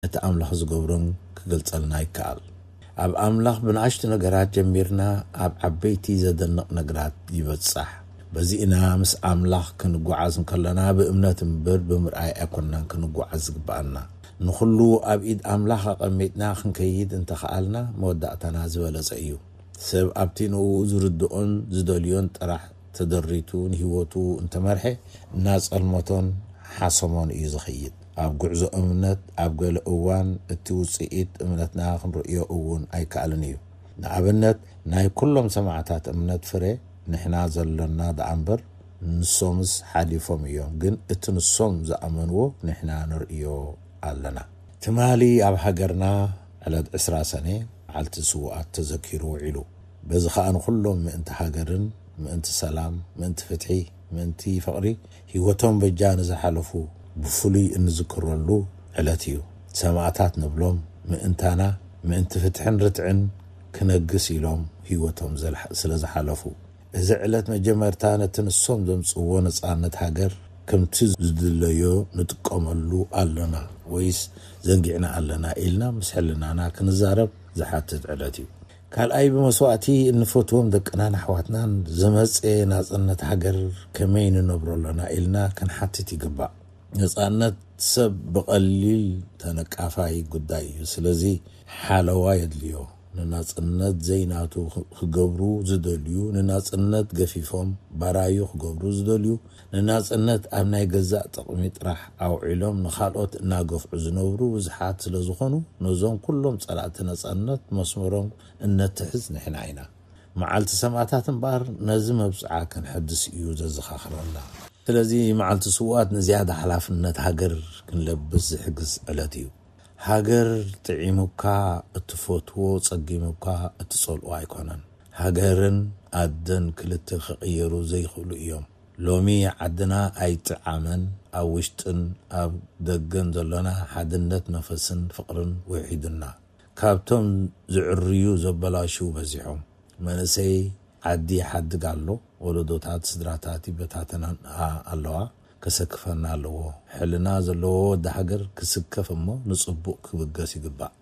እቲ ኣምላኽ ዝገብሮን ክገልጸልና ይከኣል ኣብ ኣምላኽ ብንኣሽቱ ነገራት ጀሚርና ኣብ ዓበይቲ ዘደንቕ ነገራት ይበጽሕ በዚእና ምስ ኣምላኽ ክንጓዓዝ ከለና ብእምነት እምበር ብምርኣይ ኣይኮንናን ክንጓዓዝ ዝግባአና ንኹሉ ኣብ ኢድ ኣምላኽ ኣቐሚጥና ክንከይድ እንተኸኣልና መወዳእታና ዝበለጸ እዩ ሰብ ኣብቲ ንኡ ዝርድኦን ዝደልዮን ጥራሕ ተደሪቱ ንህይወቱ እንተመርሐ እናጸልሞቶን ሓሰሞን እዩ ዝኸይድ ኣብ ጉዕዞ እምነት ኣብ ገለ እዋን እቲ ውጽኢት እምነትና ክንርእዮ እውን ኣይከኣልን እዩ ንኣብነት ናይ ኩሎም ሰማዕታት እምነት ፍሬ ንሕና ዘለና ደኣምበር ንሶምስ ሓሊፎም እዮም ግን እቲ ንሶም ዝኣመንዎ ንሕና ንርእዮ ኣለና ትማሊ ኣብ ሃገርና ዕለት 20 ሰነ ዓልቲ ስውኣት ተዘኪሩ ውዒሉ በዚ ከዓ ንኩሎም ምእንቲ ሃገርን ምእንቲ ሰላም ምእንቲ ፍትሒ ምእንቲ ፍቕሪ ህይወቶም በጃን ዝሓለፉ ብፍሉይ እንዝክረሉ ዕለት እዩ ሰማዕታት ንብሎም ምእንታና ምእንቲ ፍትሕን ርትዕን ክነግስ ኢሎም ህይወቶም ስለ ዝሓለፉ እዚ ዕለት መጀመርታ ነቲ ንሶም ዘምጽዎ ነጻነት ሃገር ከምቲ ዝድለዮ ንጥቀመሉ ኣለና ወይስ ዘንጊዕና ኣለና ኢልና ምስ ሕልናና ክንዛረብ ዝሓትት ዕለት እዩ ካልኣይ ብመስዋዕቲ እንፈትዎም ደቅናን ኣሕዋትናን ዘመጽ ናጽነት ሃገር ከመይ ንነብረለና ኢልና ክንሓትት ይግባእ ነጻነት ሰብ ብቐሊል ተነቃፋይ ጉዳይ እዩ ስለዚ ሓለዋ የድልዮ ንናጽነት ዘይናቱ ክገብሩ ዝደልዩ ንናጽነት ገፊፎም ባራዩ ክገብሩ ዝደልዩ ንናጽነት ኣብ ናይ ገዛእ ጥቕሚ ጥራሕ ኣውዒሎም ንኻልኦት እናገፍዑ ዝነብሩ ብዙሓት ስለ ዝኾኑ ነዞም ኩሎም ጸላእቲ ነጻነት መስመሮም እነትሕዝ ንሕና ኢና መዓልቲ ሰማዕታት እምበር ነዚ መብጽዓ ክንሕድስ እዩ ዘዘኻኽረና ስለዚ መዓልቲ ስውኣት ንዝያዳ ሓላፍነት ሃገር ክንለብስ ዝሕግዝ ዕለት እዩ ሃገር ጥዒሙካ እትፈትዎ ጸጊሙካ እትጸልኦ ኣይኮነን ሃገርን ኣደን ክልተ ክቕየሩ ዘይኽእሉ እዮም ሎሚ ዓድና ኣይጥዓመን ኣብ ውሽጥን ኣብ ደገን ዘለና ሓድነት ነፈስን ፍቕርን ውሒድና ካብቶም ዝዕርዩ ዘበላሽው በዚሖም መንእሰይ ዓዲ ሓድግ ኣሎ ወለዶታት ስድራታት ይበታተና ኣለዋ ከሰክፈና ኣለዎ ሕልና ዘለዎ ወዲ ሃገር ክስከፍ እሞ ንጽቡቕ ክብገስ ይግባእ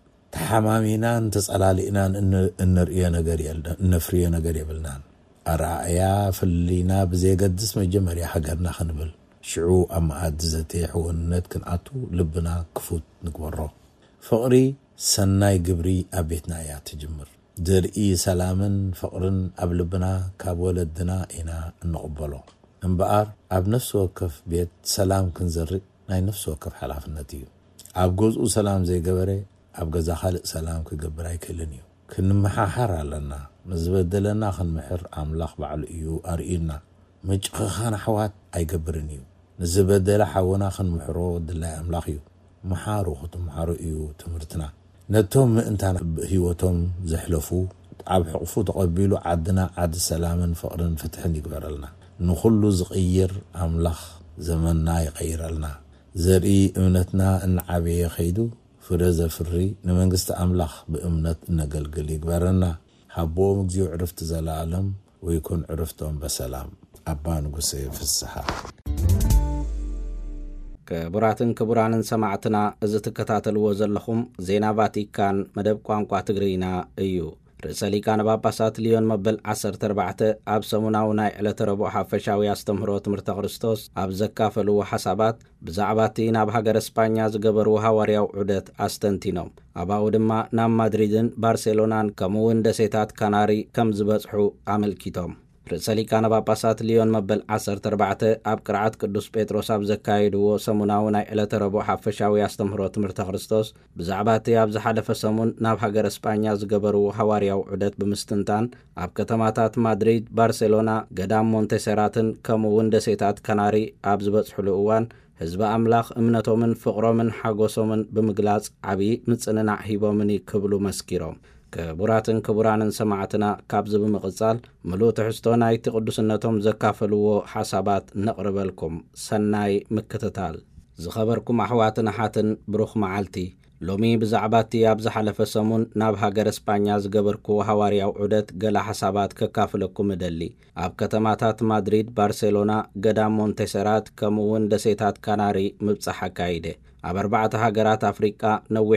ተሓማሚናን ተጸላሊእናን እንርእየ ነገር የለን እነፍርየ ነገር የብልናን ኣርኣያ ፍሊና ብዘይገድስ መጀመርያ ሃገርና ክንብል ሽዑ ኣብ መኣዲ ዘተሕውነት ክንኣቱ ልብና ክፉት ንግበሮ ፍቕሪ ሰናይ ግብሪ ኣብ ቤትና እያ ትጅምር ድርኢ ሰላምን ፍቕርን ኣብ ልብና ካብ ወለድና ኢና እንቕበሎ እምበኣር ኣብ ነፍሲ ወከፍ ቤት ሰላም ክንዘርእ ናይ ነፍሲ ወከፍ ሓላፍነት እዩ ኣብ ገዝኡ ሰላም ዘይገበረ ኣብ ገዛ ካልእ ሰላም ክገብር ኣይክእልን እዩ ክንመሓሓር ኣለና ንዝበደለና ክንምሕር ኣምላኽ ባዕሉ እዩ ኣርኢና ምጭኽኻን ኣሕዋት ኣይገብርን እዩ ንዝበደለ ሓወና ክንምሕሮ ድላይ ኣምላኽ እዩ መሓሩ ክትመሓሩ እዩ ትምህርትና ነቶም ምእንታና ህይወቶም ዘሕለፉ ኣብ ሕቕፉ ተቐቢሉ ዓድና ዓዲ ሰላምን ፍቕርን ፍትሕን ይግበረልና ንኹሉ ዝቕይር ኣምላኽ ዘመንና ይቐይረልና ዘርኢ እምነትና እንዓበየ ኸይዱ ፍረ ዘፍሪ ንመንግስቲ ኣምላኽ ብእምነት እነገልግል ይግበረና ሃቦም እግዚኦ ዕርፍቲ ዘለዓለም ወይኩን ዕርፍቶም በሰላም ኣባ ንጉሴ ፍስሓ ክቡራትን ክቡራንን ሰማዕትና እዚ ትከታተልዎ ዘለኹም ዜና ቫቲካን መደብ ቋንቋ ትግርኛ እዩ ርእሰ ሊቃነ ጳጳሳት ሊዮን መበል 14 ኣብ ሰሙናዊ ናይ ዕለተ ረቡዕ ሓፈሻዊ ኣስተምህሮ ትምህርተ ክርስቶስ ኣብ ዘካፈልዎ ሓሳባት ብዛዕባ እቲ ናብ ሃገር እስፓኛ ዝገበርዎ ሃዋርያዊ ዑደት ኣስተንቲኖም ኣብኡ ድማ ናብ ማድሪድን ባርሴሎናን ከምኡውን ደሴታት ካናሪ ከም ዝበጽሑ ኣመልኪቶም ርእሰ ሊቃነ ጳጳሳት ሊዮን መበል 14 ኣብ ቅርዓት ቅዱስ ጴጥሮስ ኣብ ዘካየድዎ ሰሙናዊ ናይ ዕለተ ረቡዕ ሓፈሻዊ ኣስተምህሮ ትምህርተ ክርስቶስ ብዛዕባ እቲ ኣብ ዝሓለፈ ሰሙን ናብ ሃገር እስፓኛ ዝገበርዎ ሃዋርያዊ ዑደት ብምስትንታን ኣብ ከተማታት ማድሪድ ባርሴሎና ገዳም ሞንቴሴራትን ከምኡውን ደሴታት ካናሪ ኣብ ዝበጽሕሉ እዋን ህዝቢ ኣምላኽ እምነቶምን ፍቕሮምን ሓጎሶምን ብምግላጽ ዓብዪ ምጽንናዕ ሂቦምን ክብሉ መስኪሮም ክቡራትን ክቡራንን ሰማዕትና ካብዚ ብምቕጻል ምሉእ ትሕዝቶ ናይቲ ቅዱስነቶም ዘካፈልዎ ሓሳባት ነቕርበልኩም ሰናይ ምክትታል ዝኸበርኩም ኣሕዋትን ኣሓትን ብሩኽ መዓልቲ ሎሚ ብዛዕባ እቲ ኣብ ዝሓለፈ ሰሙን ናብ ሃገር እስፓኛ ዝገበርክዎ ሃዋርያዊ ዑደት ገለ ሓሳባት ከካፍለኩም እደሊ ኣብ ከተማታት ማድሪድ ባርሴሎና ገዳም ሞንቴሴራት ከምኡውን ደሴታት ካናሪ ምብጻሕ ኣካይደ ኣብ 4 ሃገራት ኣፍሪቃ ነዊሕ